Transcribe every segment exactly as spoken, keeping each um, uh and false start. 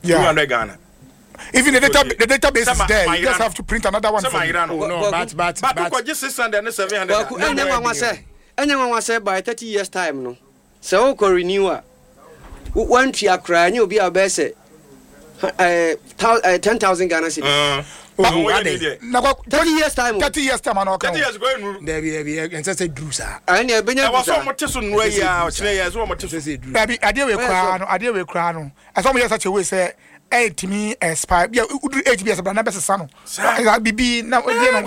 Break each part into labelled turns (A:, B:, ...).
A: two hundred Ghana.
B: Even the data, the database is there. You just have to print another one.
A: For
C: no, no, but but
A: but but just six hundred and seven hundred.
D: But anyone say, anyone say by thirty years time, no. So ko renewer. One tree akra, you be a best uh ten thousand Ghana cedis.
B: Uh,
D: thirty years time.
B: thirty years time, I
A: thirty years going.
C: There be there be and say drusa.
D: And you been
A: there was so much to know ya, years so much to say.
B: Baby, I deal with crown, I deal with crown. As long as such a way say, hey, to me, aspire. Yeah, H B S, but never son. I be be now.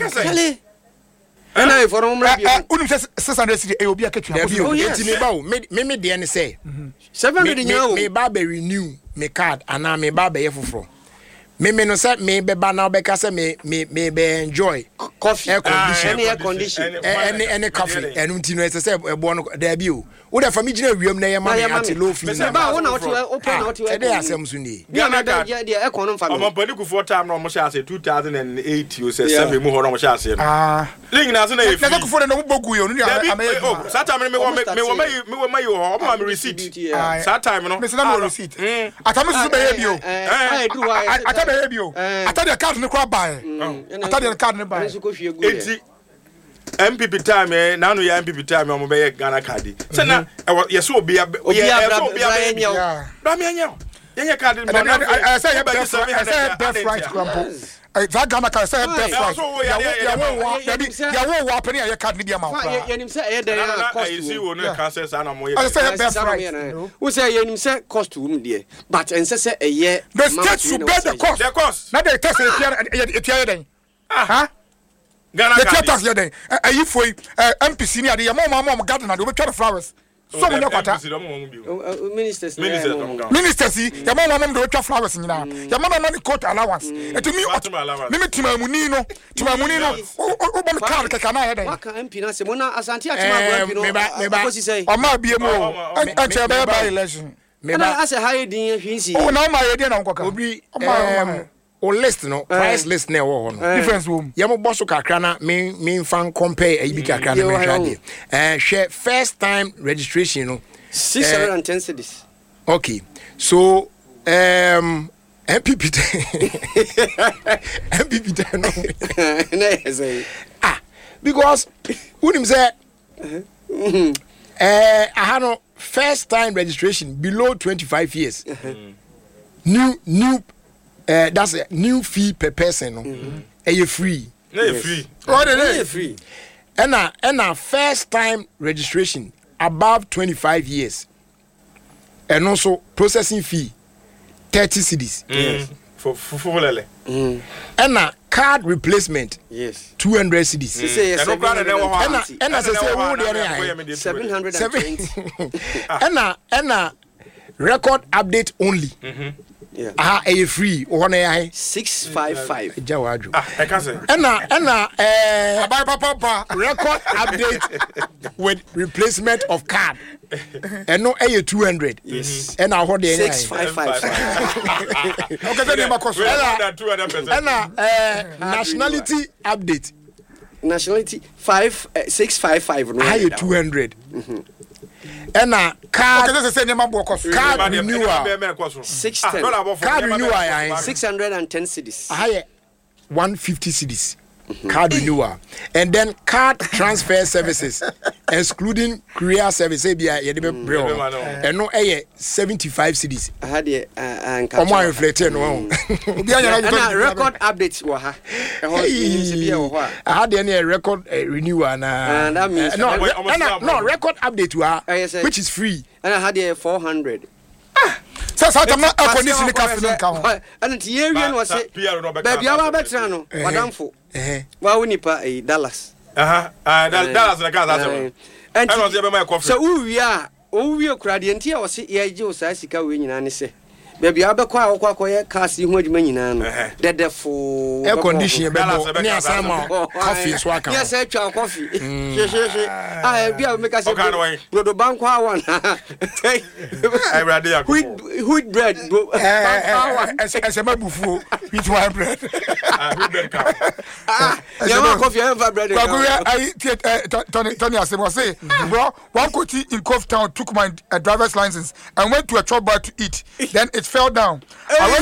D: And I for home.
B: six hundred cedis, it will be a kitchen.
C: Oh, yes. Me me the end say
D: seven hundred.
C: Me barber renew me card, and I me barber here for. Me me no say me be ba now because me me me be enjoy
D: coffee
C: air condition
D: any air condition
C: any any coffee and unti no say e bo no there bi o wo da fa me gina wiam na ye ma me ati low fee
D: na ba wo na what open na what
C: e dey asem so ni
D: Ghana da dey air con fa
A: no omo paniku for time no mo sha say two thousand eight you say seven mu ho no mo sha say
B: ah
A: link na so na e
B: na ko for no bogu yo no
A: oh that time me wo me wo me me wo me yo ho omo me receipt that time no
B: me say na receipt atame so be here bi o
D: eh do why
B: atame here bi o atade card ne kwa buy atade card ne buy
A: enti M P P time eh na no ya M P P time o mo be Ghana card say na yes obi obi obi anya bra me anya yenye card me
B: I say I say best right grandpa that Ghana card say best right ya wo ya wo wa penny ya card ni dia ma kwa
D: yenim say e dey cost
A: you see wo no can say say na mo ye
B: I say best right
D: we say yenim say cost room there but en say say e ye
B: the state should bear the cost
A: the cost
B: na dey test e tie den ah
A: Ghana
B: the theaters here then ayi foi M P C ni ade ya mama mama garden na dey try the flowers so mo nyakota
D: ministers
B: ministers ya mama mama dey try flowers nyina ya mama mama court allowance eto mi mi timamuni no timamuni no o bom card keka na here then
D: waka M P na se mo na asante atima M P no me ba say
B: o ma bie mo e che be by election
D: me ba ase high din hwinsi
B: o na ma ye din na nkoka
C: obi o list no price list na wo no
B: difference wo
C: ye mo bosso kakra na me me fan compare ayi bi kakra na me hwade eh share first time registration no
D: six hundred ten cedis
C: okay so um M P P M P P no
D: na say
C: ah because unim say eh aha no first time registration below twenty-five years new new Uh, that's a new fee per person. No, mm-hmm. A free.
A: A free.
B: Oh, they
D: are free.
C: And a and a first time registration above twenty-five years, and also processing fee thirty cedis.
A: Yes. For for for lele.
C: And a card replacement.
D: Yes.
C: Two hundred cedis.
D: And
C: a and as I say, who
D: they are seven hundred and twenty.
C: And a and a record update only.
D: Mm-hmm. Yeah.
C: Ah, a free or one
D: six five five.
C: Jawadu.
A: Ah, I can say.
C: Enna, enna, eh,
B: papa,
C: record update with replacement of card. And no a two hundred.
D: Yes.
C: And I hold the
D: six five five.
B: Okay, then you must
C: Enna, eh, nationality update.
D: Nationality five uh, six five five.
C: No, I two hundred. And a card,
B: okay, say name cost
C: card renewal
D: six ten
C: card renewal
D: six hundred and ten cedis.
C: I one fifty cedis. Card renewal and then card transfer services excluding courier service abia ye dey bro and no eh seventy-five cedis.
D: I had a and
C: come on reflect no
D: and record updates wa ha
C: I had any record uh, renewal na
D: and that means
C: no no, no record update wa which is free
D: and I had a four hundred.
B: So so tam na akonisi ni cafe nka
D: and the area was say baby aba betra no wadamfo eh wa woni pa eh Dallas
A: aha ah Dallas na ka za and I was be my coffee
D: so uwi a uwi okura de ntia wo se ye je o sa sika we nyina ne se baby abekọ akọ akọ cars hu adwuma nyina no dedefo
C: air condition be bo ni asama coffee so aka
D: yes e twa coffee she she she ah bia o make us brodo banko awan
A: I ready ya
D: wheat wheat bread bro
B: ese mabufu wheat wine bread
A: ah wheat bread ka
D: ah ya ma coffee and bread
B: ka go I Tony Tony asemo say bro one coach in Cove Town took my driver's license and went to a chop bar to eat then it fell down. I went